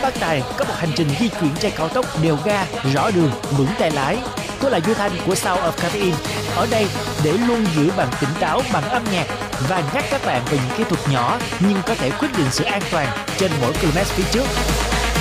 Bác Tài có một hành trình di chuyển trên cao tốc đèo ga, rõ đường, vững tay lái. Tôi là Du Thanh của Sound of Caffeine, ở đây để luôn giữ bạn tỉnh táo bằng âm nhạc và nhắc các bạn về những kỹ thuật nhỏ nhưng có thể quyết định sự an toàn trên mỗi km phía trước.